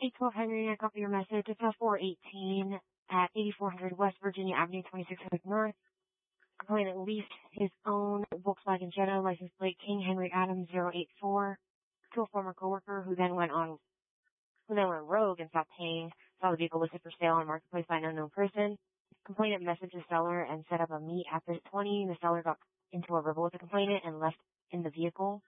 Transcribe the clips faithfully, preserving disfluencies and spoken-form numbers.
eight twelve Henry, I copy your message. It's a four eighteen at eighty-four hundred West Virginia Avenue, twenty-six hundred North. Complainant leased his own Volkswagen Jetta, license plate King Henry Adams zero eight four, to a former coworker who then went on, who then went rogue and stopped paying. Saw the vehicle listed for sale on Marketplace by an unknown person. Complainant messaged the seller and set up a meet after twenty. The seller got into a verbal with the complainant and left in the vehicle.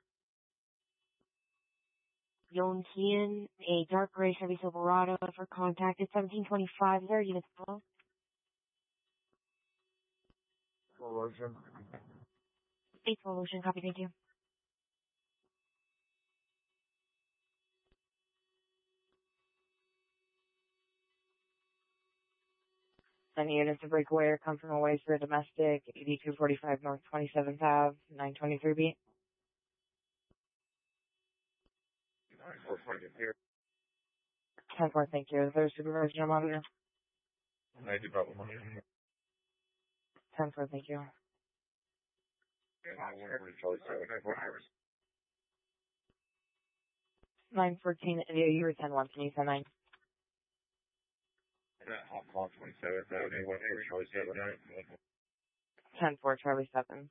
Yon Kian, a dark gray Chevy Silverado for contact at seventeen twenty-five. Is there a unit full? Full Ocean. eight twelve Ocean, copy, thank you. Any units to breakaway or come from away for a domestic, eighty-two forty-five North twenty-seventh Avenue, nine twenty-three B. ten four, thank you. Is there a supervisor monitor? I do problem. ten four, thank you. nine fourteen, yeah, you were ten one, can you send nine? ten four, Charlie seven.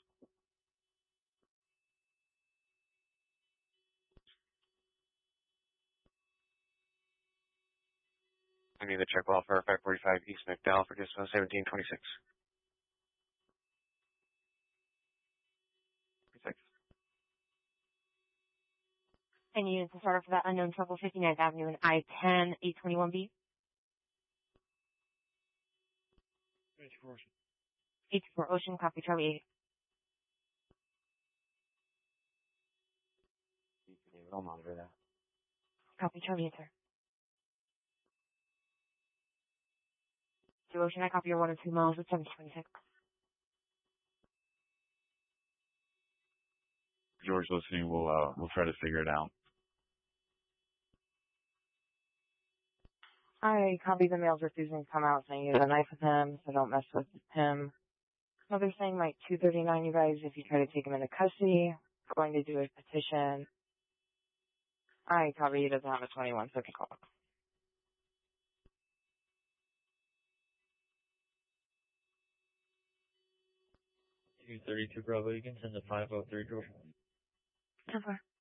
I need the check off for five forty-five East McDowell for just seventeen twenty-six. Any units to start off for that unknown trouble, fifty-ninth Avenue and I ten, eight twenty-one B. eighty-four Ocean, copy, Charlie eight. I'll monitor that. Copy, Charlie eight, sir. two Ocean, I copy your one or two miles with seventeen twenty-six. George listening, we'll uh we'll try to figure it out. I copy the mail's refusing to come out, saying you have a knife with him, so don't mess with him. So they're saying like two thirty-nine, you guys, if you try to take him into custody, going to do a petition. I copy, he doesn't have a twenty-one second call. two thirty-two Bravo, you can send the five oh three George. ten four.